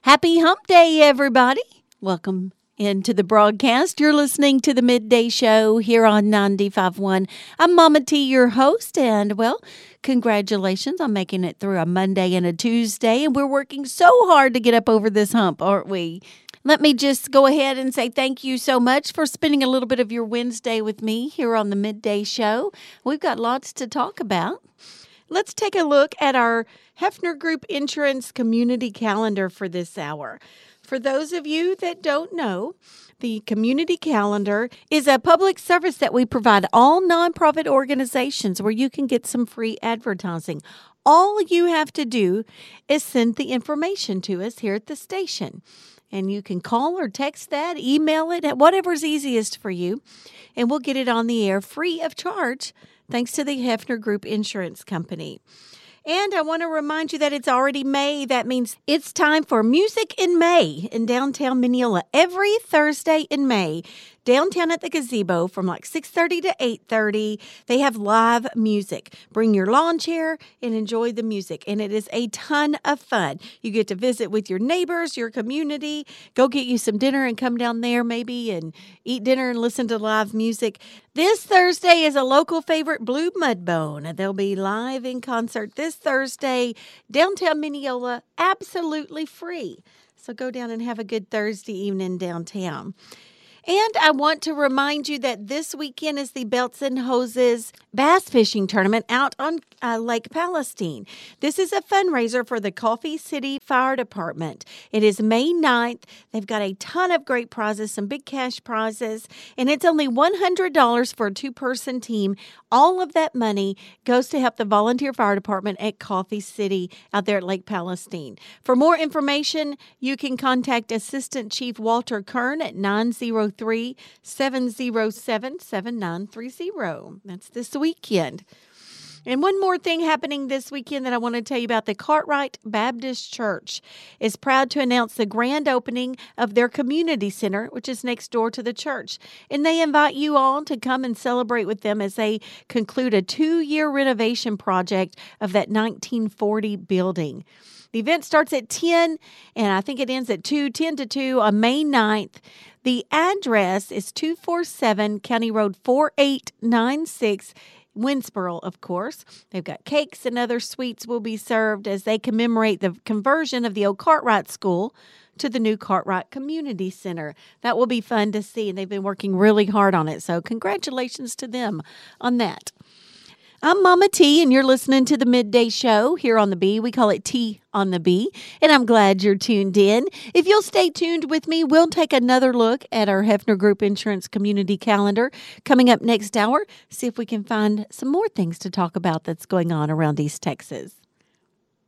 Happy Hump Day, everybody. Welcome into the broadcast. You're listening to the Midday Show here on 95.1. I'm Mama T, your host, and, well, congratulations on making it through a Monday and a Tuesday, and we're working so hard to get up over this hump, aren't we? Let me just go ahead and say thank you so much for spending a little bit of your Wednesday with me here on the Midday Show. We've got lots to talk about. Let's take a look at our Hefner Group Insurance Community Calendar for this hour. For those of you that don't know, the Community Calendar is a public service that we provide all nonprofit organizations where you can get some free advertising. All you have to do is send the information to us here at the station. And you can call or text that, email it, whatever's easiest for you, and we'll get it on the air free of charge, thanks to the Hefner Group Insurance Company. And I want to remind you that it's already May. That means it's time for Music in May in downtown Mineola every Thursday in May. Downtown at the gazebo from like 6:30 to 8:30. They have live music. Bring your lawn chair and enjoy the music. And it is a ton of fun. You get to visit with your neighbors, your community. Go get you some dinner and come down there maybe and eat dinner and listen to live music. This Thursday is a local favorite, Blue Mudbone. They'll be live in concert this Thursday, downtown Mineola, absolutely free. So go down and have a good Thursday evening downtown. And I want to remind you that this weekend is the Belts and Hoses Bass Fishing Tournament out on Lake Palestine. This is a fundraiser for the Coffee City Fire Department. It is May 9th. They've got a ton of great prizes, some big cash prizes, and it's only $100 for a two-person team. All of that money goes to help the volunteer fire department at Coffee City out there at Lake Palestine. For more information, you can contact Assistant Chief Walter Kern at 903-707-7930. That's this weekend. And one more thing happening this weekend that I want to tell you about. The Cartwright Baptist Church is proud to announce the grand opening of their community center, which is next door to the church. And they invite you all to come and celebrate with them as they conclude a 2-year renovation project of that 1940 building. The event starts at 10, and I think it ends at 10 to 2 on May 9th. The address is 247 County Road 4896, Winsboro, of course. They've got cakes and other sweets will be served as they commemorate the conversion of the old Cartwright School to the new Cartwright Community Center. That will be fun to see, and they've been working really hard on it. So congratulations to them on that. I'm Mama T, and you're listening to the Midday Show here on the B. We call it T on the B, and I'm glad you're tuned in. If you'll stay tuned with me, we'll take another look at our Hefner Group Insurance Community Calendar coming up next hour. See if we can find some more things to talk about that's going on around East Texas.